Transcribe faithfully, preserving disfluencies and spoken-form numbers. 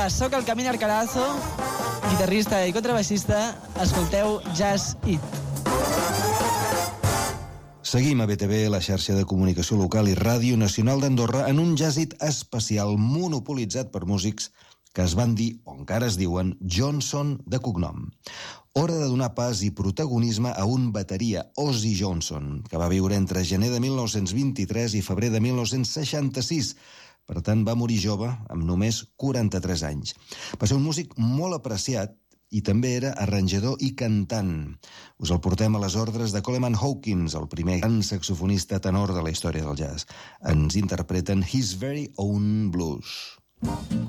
Hola, sóc el Camín Arcarazo, guitarrista i contrabaixista. Escolteu Jazz It. Seguim a B T V, la xarxa de comunicació local i Ràdio Nacional d'Andorra, en un Jazz It especial monopolitzat per músics que es van dir, o encara es diuen, Johnson de cognom. Hora de donar pas i protagonisme a un bateria, Ozzy Johnson, que va viure entre gener de mil nou-cents vint-i-tres i febrer de mil nou-cents seixanta-sis. Per tant, va morir jove, amb només quaranta-tres anys. Va ser un músic molt apreciat i també era arranjador i cantant. Us el portem a les ordres de Coleman Hawkins, el primer gran saxofonista tenor de la història del jazz. Ens interpreten His Very Own Blues.